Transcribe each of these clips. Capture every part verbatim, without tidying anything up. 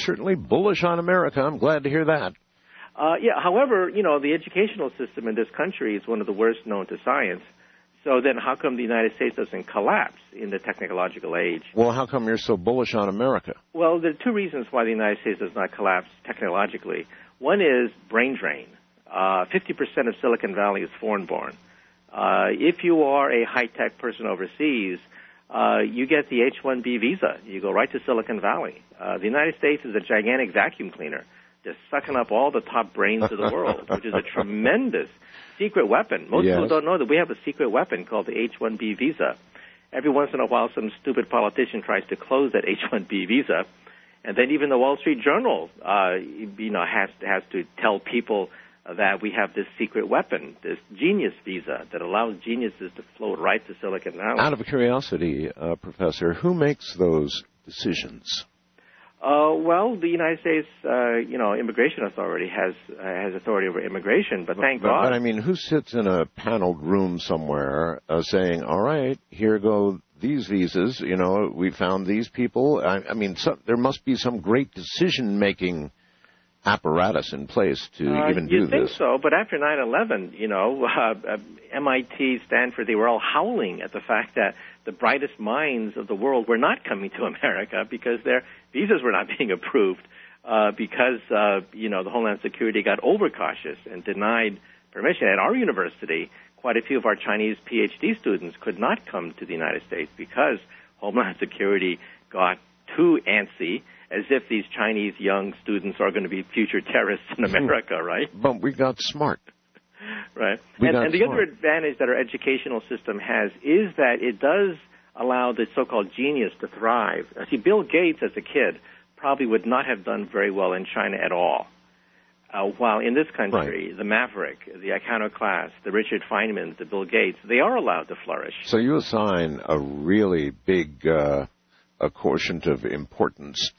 certainly bullish on America. I'm glad to hear that. Uh, yeah, however, you know, the educational system in this country is one of the worst known to science. So then how come the United States doesn't collapse in the technological age? Well, how come you're so bullish on America? Well, there are two reasons why the United States does not collapse technologically. One is brain drain. Uh, fifty percent of Silicon Valley is foreign-born. Uh, if you are a high-tech person overseas, uh, you get the H one B visa. You go right to Silicon Valley. Uh, the United States is a gigantic vacuum cleaner, just sucking up all the top brains of the world, which is a tremendous secret weapon. Most yes. people don't know that we have a secret weapon called the H one B visa. Every once in a while, some stupid politician tries to close that H one B visa, and then even the Wall Street Journal, uh, you know, has has to tell people that we have this secret weapon, this genius visa that allows geniuses to float right to Silicon Valley. Out of curiosity, uh, Professor, who makes those decisions? Uh, well, the United States, uh, you know, Immigration Authority has uh, has authority over immigration, but thank but, God. But I mean, who sits in a paneled room somewhere uh, saying, "All right, here go these visas. You know, we found these people." I, I mean, some, there must be some great decision-making apparatus in place to uh, even do you think this. so, but after nine eleven, you know, uh, uh, M I T, Stanford, they were all howling at the fact that the brightest minds of the world were not coming to America because their visas were not being approved uh, because, uh, you know, the Homeland Security got overcautious and denied permission. At our university, quite a few of our Chinese PhD students could not come to the United States because Homeland Security got too antsy, as if these Chinese young students are going to be future terrorists in America, right? But we got smart. Right. We and got and the smart. other advantage that our educational system has is that it does allow the so-called genius to thrive. See, Bill Gates, as a kid, probably would not have done very well in China at all. Uh, while in this country, right. the Maverick, the iconoclast, the Richard Feynmans, the Bill Gates, they are allowed to flourish. So you assign a really big uh, a quotient of importance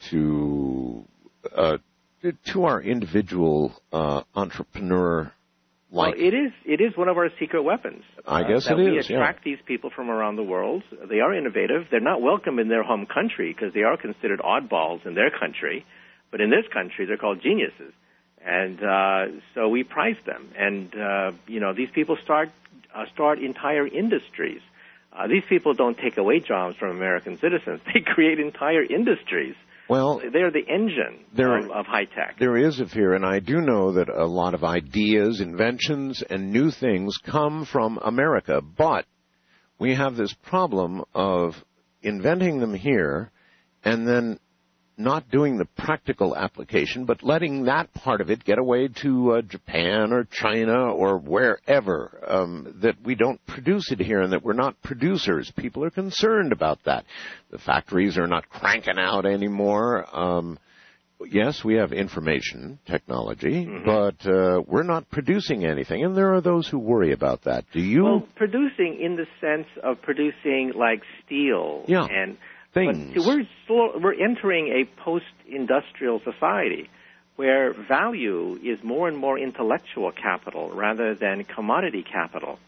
to uh, to our individual uh, entrepreneur. Like, well, it is it is one of our secret weapons. I uh, guess that it we is. attract yeah. these people from around the world. They are innovative. They're not welcome in their home country because they are considered oddballs in their country. But in this country, they're called geniuses, and uh, so we prize them. And uh, you know, these people start uh, start entire industries. Uh, these people don't take away jobs from American citizens. They create entire industries. Well, they're the engine there, of, of high tech. There is a fear, and I do know that a lot of ideas, inventions, and new things come from America, but we have this problem of inventing them here and then not doing the practical application, but letting that part of it get away to uh, Japan or China or wherever, um, that we don't produce it here and that we're not producers. People are concerned about that. The factories are not cranking out anymore. Um, yes, we have information technology, mm-hmm. but uh, we're not producing anything, and there are those who worry about that. Do you? Well, producing in the sense of producing like steel yeah. and things. But we're still, we're entering a post-industrial society where value is more and more intellectual capital rather than commodity capital.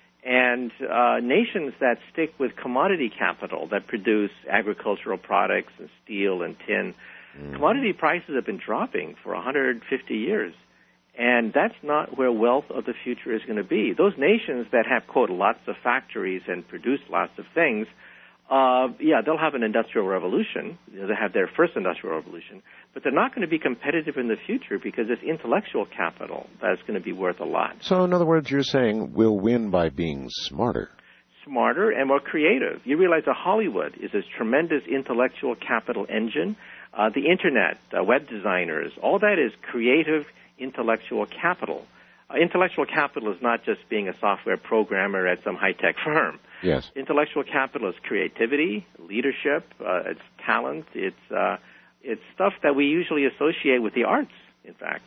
And uh, nations that stick with commodity capital, that produce agricultural products and steel and tin, mm. commodity prices have been dropping for one hundred fifty years. And that's not where wealth of the future is going to be. Those nations that have, quote, lots of factories and produce lots of things, Uh, yeah, they'll have an industrial revolution. They'll have their first industrial revolution, but they're not going to be competitive in the future because it's intellectual capital that's going to be worth a lot. So, in other words, you're saying we'll win by being smarter. Smarter and more creative. You realize that Hollywood is this tremendous intellectual capital engine. Uh, the Internet, uh, web designers, all that is creative intellectual capital. Uh, intellectual capital is not just being a software programmer at some high-tech firm. Yes. Intellectual capital is creativity, leadership, uh, it's talent, it's uh, it's stuff that we usually associate with the arts, in fact.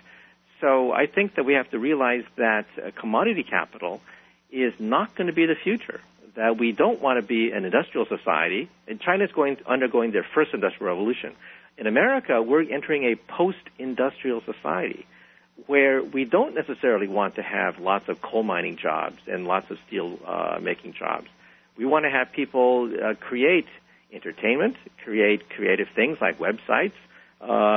So I think that we have to realize that uh, commodity capital is not going to be the future, that we don't want to be an industrial society, and China's going undergoing their first industrial revolution. In America, we're entering a post-industrial society, where we don't necessarily want to have lots of coal mining jobs and lots of steel uh, making jobs. We want to have people uh, create entertainment, create creative things like websites, uh,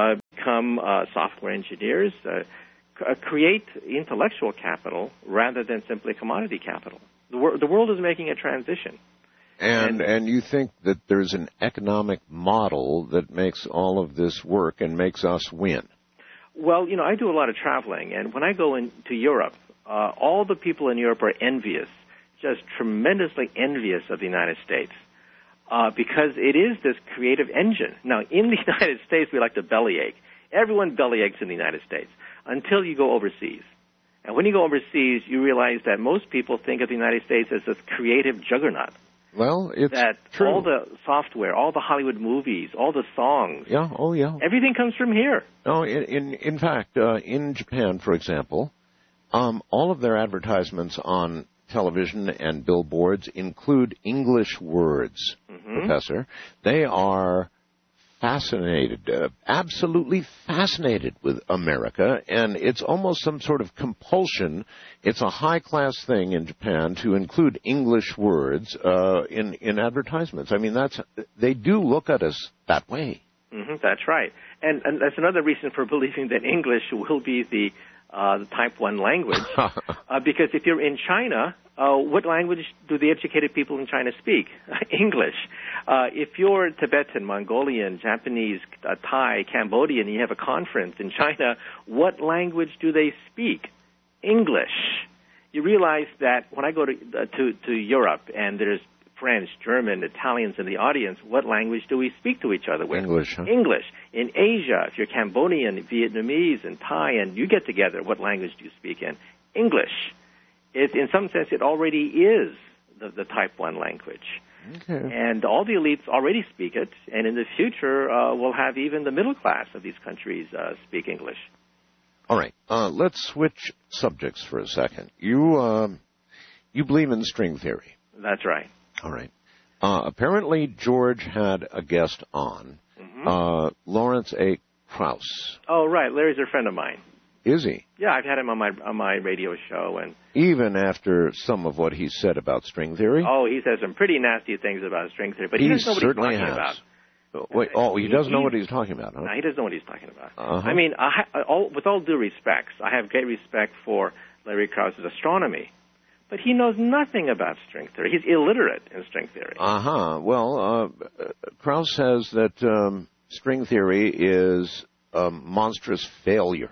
become uh, software engineers, uh, c- uh, create intellectual capital rather than simply commodity capital. The, wor- the world is making a transition. And, and and you think that there's an economic model that makes all of this work and makes us win? Well, you know, I do a lot of traveling, and when I go into Europe, uh, all the people in Europe are envious, just tremendously envious of the United States, uh, because it is this creative engine. Now, in the United States, we like to bellyache. Everyone bellyaches in the United States until you go overseas. And when you go overseas, you realize that most people think of the United States as this creative juggernaut. Well, it's that true. all the software, all the Hollywood movies, all the songs, yeah, oh yeah, everything comes from here. No, in in, in fact, uh, in Japan, for example, um, all of their advertisements on television and billboards include English words, mm-hmm. Professor. They are fascinated, uh, absolutely fascinated with America, and it's almost some sort of compulsion. It's a high-class thing in Japan to include English words uh, in, in advertisements. I mean, that's they do look at us that way. Mm-hmm, that's right. And, and that's another reason for believing that English will be the, uh, the type one language, uh, because if you're in China, Uh, what language do the educated people in China speak? English. Uh, if you're Tibetan, Mongolian, Japanese, uh, Thai, Cambodian, and you have a conference in China, what language do they speak? English. You realize that when I go to uh, to, to Europe and there's French, German, Italians in the audience, what language do we speak to each other with? English. Huh? English. In Asia, if you're Cambodian, Vietnamese, and Thai, and you get together, what language do you speak in? English. It, in some sense, it already is the, the type one language. Okay. And all the elites already speak it, and in the future, uh, we'll have even the middle class of these countries uh, speak English. All right. Uh, let's switch subjects for a second. You, uh, you believe in string theory. That's right. All right. Uh, apparently, George had a guest on, mm-hmm. uh, Lawrence A. Krauss. Oh, right. Larry's a friend of mine. Is he? Yeah, I've had him on my on my radio show, and even after some of what he said about string theory. Oh, he says some pretty nasty things about string theory, but he, he doesn't know what he's talking has. about. Oh, wait, oh, he, he doesn't know what he's talking about. Huh? No, he doesn't know what he's talking about. Uh-huh. I mean, I, all, with all due respects, I have great respect for Larry Krauss's astronomy, but he knows nothing about string theory. He's illiterate in string theory. Uh huh. Well, uh, Krauss says that um, string theory is a monstrous failure.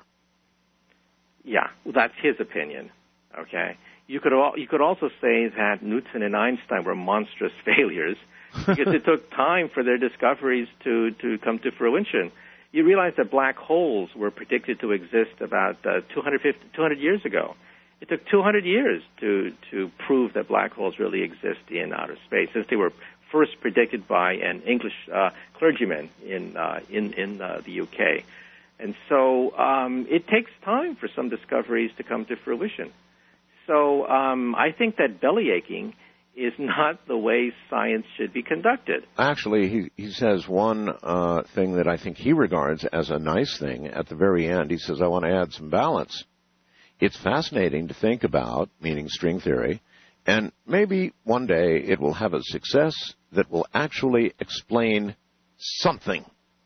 Yeah, well, that's his opinion. Okay, you could al- you could also say that Newton and Einstein were monstrous failures because it took time for their discoveries to to come to fruition. You realize that black holes were predicted to exist about uh, two hundred fifty, two hundred years ago. It took two hundred years to to prove that black holes really exist in outer space, since they were first predicted by an English uh, clergyman in uh, in in uh, the U K. And so um, it takes time for some discoveries to come to fruition. So um, I think that bellyaching is not the way science should be conducted. Actually, he, he says one uh, thing that I think he regards as a nice thing at the very end. He says, I want to add some balance. It's fascinating to think about, meaning string theory, and maybe one day it will have a success that will actually explain something.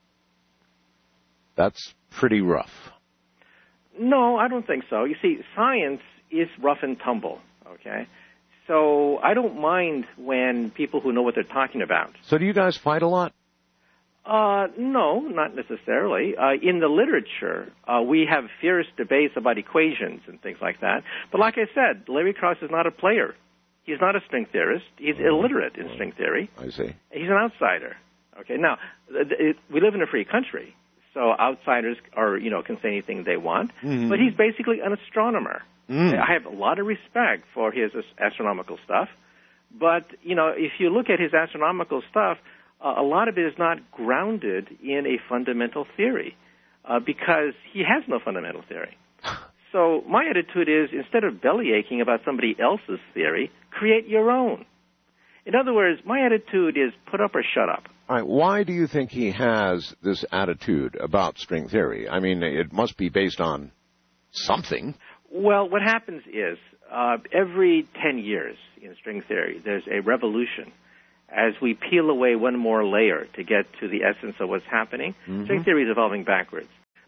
That's pretty rough. No, I don't think so. You see, science is rough and tumble, okay? So I don't mind when people who know what they're talking about. So do you guys fight a lot? Uh, no, not necessarily. Uh, in the literature, uh, we have fierce debates about equations and things like that. But like I said, Larry Krauss is not a player. He's not a string theorist. He's oh, illiterate in oh, string theory. I see. He's an outsider. Okay, now, it, it, we live in a free country. So outsiders are, you know, can say anything they want. Mm-hmm. But he's basically an astronomer. Mm. I have a lot of respect for his astronomical stuff. But, you know, if you look at his astronomical stuff, uh, a lot of it is not grounded in a fundamental theory uh, because he has no fundamental theory. So my attitude is, instead of bellyaching about somebody else's theory, create your own. In other words, my attitude is put up or shut up. All right. Why do you think he has this attitude about string theory? I mean, it must be based on something. Well, what happens is uh, every ten years in string theory, there's a revolution. As we peel away one more layer to get to the essence of what's happening, mm-hmm. string theory is evolving backwards.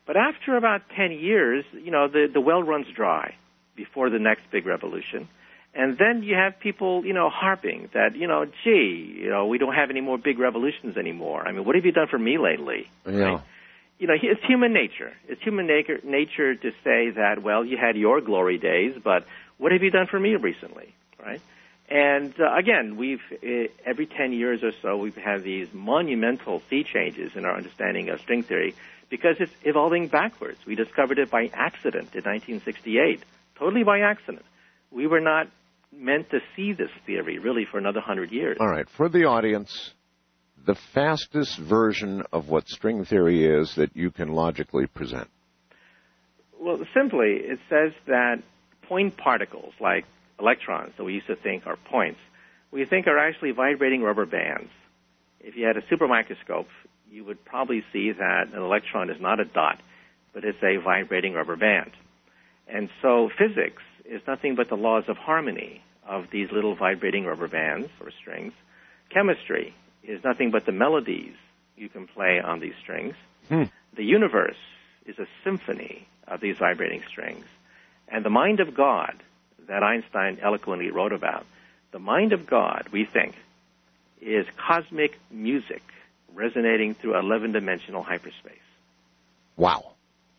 But after about ten years, you know, the, the well runs dry before the next big revolution. And then you have people, you know, harping that, you know, gee, you know, we don't have any more big revolutions anymore. I mean, what have you done for me lately? Yeah. Right? You know, it's human nature. It's human nature, nature to say that, well, you had your glory days, but what have you done for me recently, right? And uh, again, we've uh, every ten years or so, we've had these monumental sea changes in our understanding of string theory because it's evolving backwards. We discovered it by accident in nineteen sixty-eight, totally by accident. We were not meant to see this theory really for another hundred years. All right, for the audience, the fastest version of what string theory is that you can logically present. Well, simply, it says that point particles, like electrons that we used to think are points, we think are actually vibrating rubber bands. If you had a super microscope, you would probably see that an electron is not a dot, but it's a vibrating rubber band. And so physics is nothing but the laws of harmony of these little vibrating rubber bands or strings. Chemistry is nothing but the melodies you can play on these strings. Hmm. The universe is a symphony of these vibrating strings. And the mind of God that Einstein eloquently wrote about, the mind of God, we think, is cosmic music resonating through eleven-dimensional hyperspace. Wow.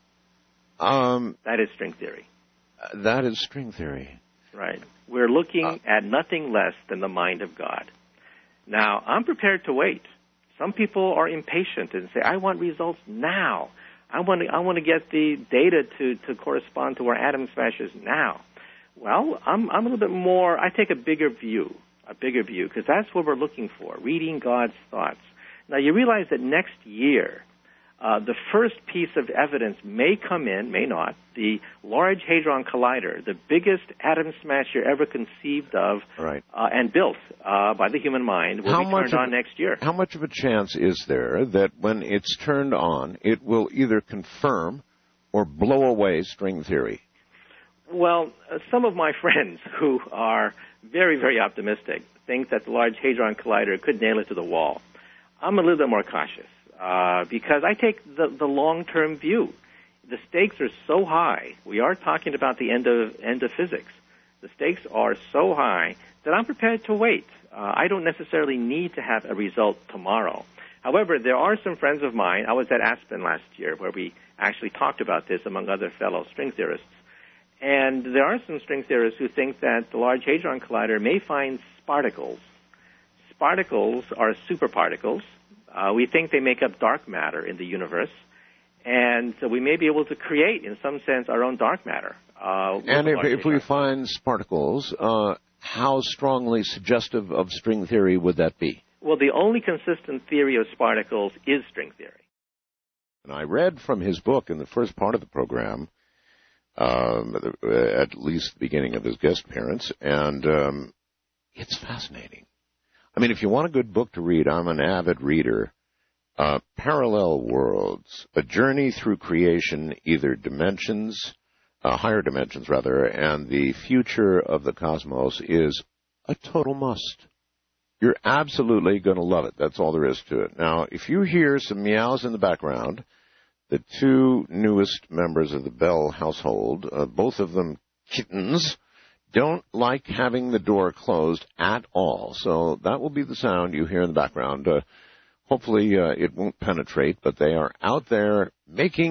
Um, that is string theory. That is string theory. Right. We're looking uh, at nothing less than the mind of God. Now, I'm prepared to wait. Some people are impatient and say, I want results now. I want to, I want to get the data to, to correspond to our atom smashes now. Well, I'm, I'm a little bit more, I take a bigger view, a bigger view, because that's what we're looking for, reading God's thoughts. Now, you realize that next year, uh, the first piece of evidence may come in, may not, the Large Hadron Collider, the biggest atom smasher ever conceived of right. uh, and built uh, by the human mind, will how be turned on of, next year. How much of a chance is there that when it's turned on, it will either confirm or blow away string theory? Well, uh, some of my friends who are very, very optimistic think that the Large Hadron Collider could nail it to the wall. I'm a little bit more cautious uh, because I take the, the long-term view. The stakes are so high. We are talking about the end of end of physics. The stakes are so high that I'm prepared to wait. Uh, I don't necessarily need to have a result tomorrow. However, there are some friends of mine. I was at Aspen last year where we actually talked about this among other fellow string theorists. And there are some string theorists who think that the Large Hadron Collider may find sparticles. Sparticles are superparticles. Uh, we think they make up dark matter in the universe. And so we may be able to create, in some sense, our own dark matter. Uh, and if, if we find sparticles, uh, how strongly suggestive of string theory would that be? Well, the only consistent theory of sparticles is string theory. And I read from his book in the first part of the program, um, at least the beginning of his guest appearance, and um, it's fascinating. I mean, if you want a good book to read, I'm an avid reader. Uh, Parallel Worlds, A Journey Through Creation, Either Dimensions, uh, Higher Dimensions, rather, and the Future of the Cosmos is a total must. You're absolutely going to love it. That's all there is to it. Now, if you hear some meows in the background, the two newest members of the Bell household, uh, both of them kittens, don't like having the door closed at all. So that will be the sound you hear in the background. Uh, hopefully uh, it won't penetrate, but they are out there making